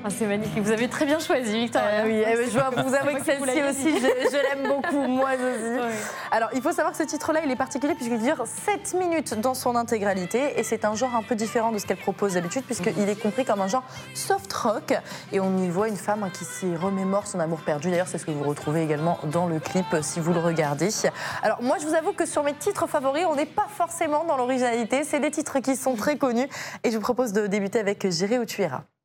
Ah, c'est magnifique, vous avez très bien choisi, Victoria. Oui, je dois vous avouer que celle-ci aussi, je l'aime beaucoup, moi aussi. Ouais. Alors, il faut savoir que ce titre-là, il est particulier puisqu'il dure 7 minutes dans son intégralité et c'est un genre un peu différent de ce qu'elle propose d'habitude puisqu'il est compris comme un genre soft rock et on y voit une femme qui s'y remémore son amour perdu. D'ailleurs, c'est ce que vous retrouvez également dans le clip si vous le regardez. Alors, moi, je vous avoue que sur mes titres favoris, on n'est pas forcément dans l'originalité. C'est des titres qui sont très connus et je vous propose de débuter avec J'irai où tu iras.